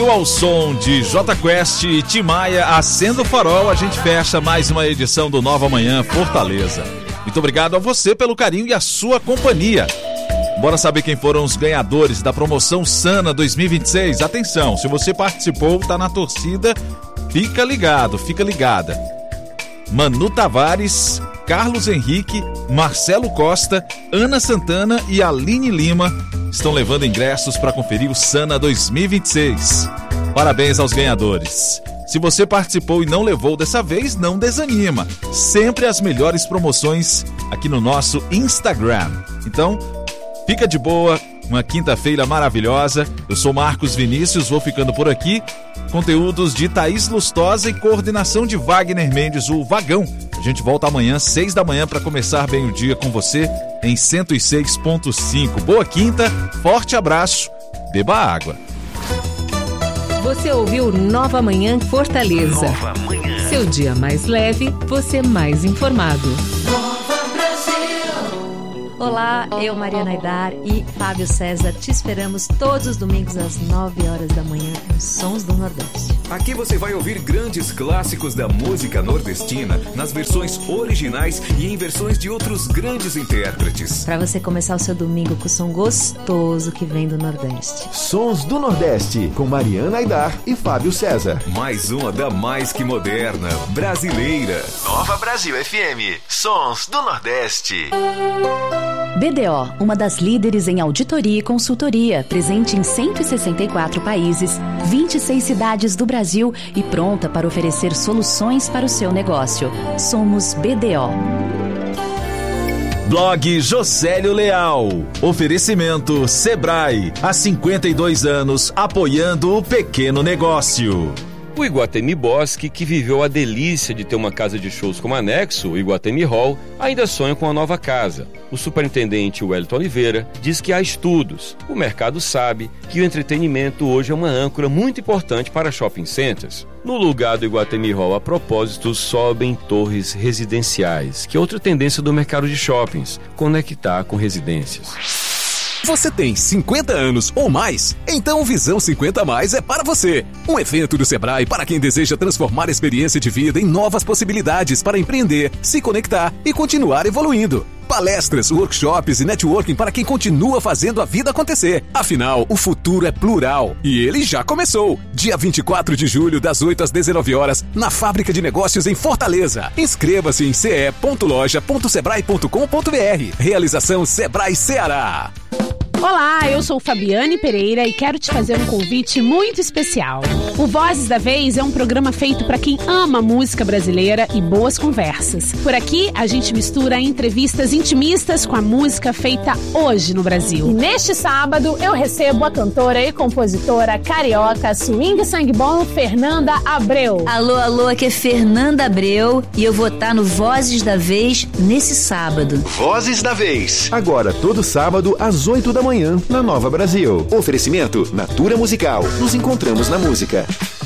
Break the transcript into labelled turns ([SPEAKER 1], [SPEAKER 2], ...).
[SPEAKER 1] Ao som de J Quest e Tim Maia, Acenda o Farol, a gente fecha mais uma edição do Nova Manhã Fortaleza. Muito obrigado a você pelo carinho e a sua companhia. Bora saber quem foram os ganhadores da promoção Sana 2026. Atenção, se você participou, tá na torcida, fica ligado, fica ligada. Manu Tavares, Carlos Henrique, Marcelo Costa, Ana Santana e Aline Lima estão levando ingressos para conferir o Sana 2026. Parabéns aos ganhadores. Se você participou e não levou dessa vez, não desanima. Sempre as melhores promoções aqui no nosso Instagram. Então, fica de boa, uma quinta-feira maravilhosa. Eu sou Marcos Vinícius, vou ficando por aqui. Conteúdos de Thaís Lustosa e coordenação de Wagner Mendes, o Vagão. A gente volta amanhã, 6 da manhã, para começar bem o dia com você em 106.5. Boa quinta, forte abraço, beba água.
[SPEAKER 2] Você ouviu Nova Manhã Fortaleza.
[SPEAKER 3] Nova Manhã.
[SPEAKER 2] Seu dia mais leve, você mais informado.
[SPEAKER 4] Olá, eu, Mariana Aidar e Fábio César te esperamos todos os domingos às 9 horas da manhã nos Sons do Nordeste.
[SPEAKER 3] Aqui você vai ouvir grandes clássicos da música nordestina nas versões originais e em versões de outros grandes intérpretes.
[SPEAKER 4] Para você começar o seu domingo com o som gostoso que vem do Nordeste.
[SPEAKER 5] Sons do Nordeste, com Mariana Aidar e Fábio César.
[SPEAKER 3] Mais uma da mais que moderna, brasileira. Nova Brasil FM, Sons do Nordeste.
[SPEAKER 6] BDO, uma das líderes em auditoria e consultoria, presente em 164 países, 26 cidades do Brasil e pronta para oferecer soluções para o seu negócio. Somos BDO.
[SPEAKER 1] Blog Josélio Leal. Oferecimento Sebrae. Há 52 anos apoiando o pequeno negócio.
[SPEAKER 7] O Iguatemi Bosque, que viveu a delícia de ter uma casa de shows como anexo, o Iguatemi Hall, ainda sonha com a nova casa. O superintendente Wellington Oliveira diz que há estudos. O mercado sabe que o entretenimento hoje é uma âncora muito importante para shopping centers. No lugar do Iguatemi Hall, a propósito, sobem torres residenciais, que é outra tendência do mercado de shoppings, conectar com residências.
[SPEAKER 8] Você tem 50 anos ou mais? Então o Visão 50 Mais é para você. Um evento do Sebrae para quem deseja transformar a experiência de vida em novas possibilidades para empreender, se conectar e continuar evoluindo. Palestras, workshops e networking para quem continua fazendo a vida acontecer. Afinal, o futuro é plural e ele já começou. Dia 24 de julho, das 8 às 19 horas, na Fábrica de Negócios em Fortaleza. Inscreva-se em ce.loja.sebrae.com.br. Realização Sebrae Ceará.
[SPEAKER 9] Olá, eu sou Fabiane Pereira e quero te fazer um convite muito especial. O Vozes da Vez é um programa feito para quem ama música brasileira e boas conversas. Por aqui, a gente mistura entrevistas intimistas com a música feita hoje no Brasil.
[SPEAKER 10] E neste sábado, eu recebo a cantora e compositora carioca swing sangue bom, Fernanda Abreu.
[SPEAKER 11] Alô, alô, aqui é Fernanda Abreu e eu vou estar no Vozes da Vez nesse sábado.
[SPEAKER 5] Vozes da Vez. Agora, todo sábado, às 8 da manhã, na Nova Brasil. Oferecimento Natura Musical. Nos encontramos na música.